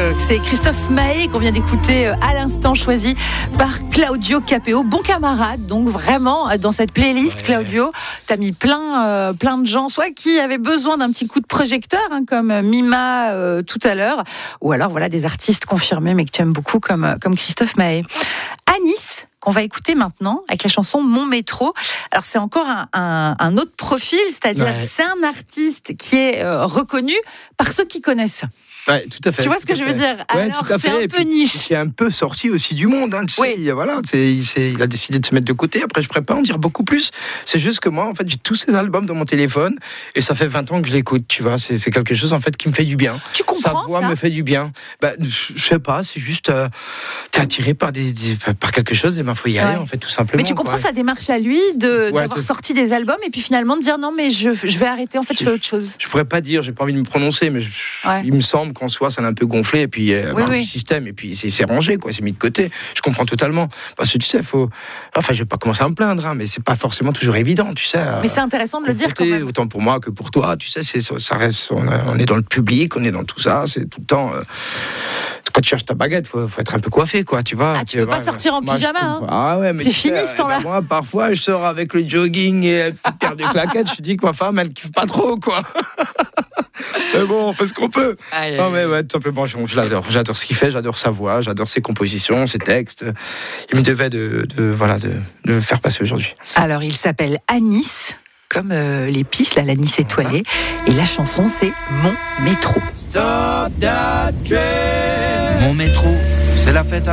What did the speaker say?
C'est Christophe Maé qu'on vient d'écouter à l'instant, choisi par Claudio Capéo, bon camarade. Donc vraiment dans cette playlist, Claudio, t'as mis plein de gens, soit qui avaient besoin d'un petit coup de projecteur, comme Mima tout à l'heure, ou alors voilà des artistes confirmés mais que tu aimes beaucoup comme Christophe Maé. Anis, qu'on va écouter maintenant avec la chanson Mon Métro. Alors c'est encore un autre profil, c'est-à-dire c'est un artiste qui est reconnu par ceux qui connaissent. Ouais, tout à fait. Tu vois ce que je veux dire ? Alors, c'est un peu niche. C'est un peu sorti aussi du monde. Voilà, il a décidé de se mettre de côté. Après, je ne pourrais pas en dire beaucoup plus. C'est juste que moi, en fait, j'ai tous ces albums dans mon téléphone et ça fait 20 ans que je l'écoute. Tu vois, c'est quelque chose en fait qui me fait du bien. Tu comprends Sa voix me fait du bien. Je sais pas, c'est juste t'es attiré par quelque chose et il faut y aller en fait, tout simplement. Mais tu comprends sa démarche à lui d'avoir sorti des albums et puis finalement de dire non mais je vais arrêter. En fait, je fais autre chose. Je pourrais pas dire, j'ai pas envie de me prononcer, mais il me semble qu'en soi, ça l'a un peu gonflé, et puis le système, et puis c'est rangé, quoi, c'est mis de côté. Je comprends totalement. Parce que tu sais, je vais pas commencer à me plaindre, mais c'est pas forcément toujours évident, tu sais. Mais c'est intéressant de le dire quand même. Autant pour moi que pour toi, tu sais, ça reste, on est dans le public, on est dans tout ça, c'est tout le temps. Quand tu cherches ta baguette, faut être un peu coiffé, quoi, tu vois. Tu peux pas sortir en pyjama, mais c'est fini ce temps-là. Moi, parfois, je sors avec le jogging et une petite paire de claquettes, je dis que ma femme, elle kiffe pas trop, quoi. Mais bon, on fait ce qu'on peut. Non, mais tout simplement, je l'adore. J'adore ce qu'il fait, j'adore sa voix, j'adore ses compositions, ses textes. Il me devait de faire passer aujourd'hui. Alors, il s'appelle Anis, comme l'épice, l'anis étoilé. Et la chanson, c'est Mon Métro. Stop that train. Mon métro, c'est la fête.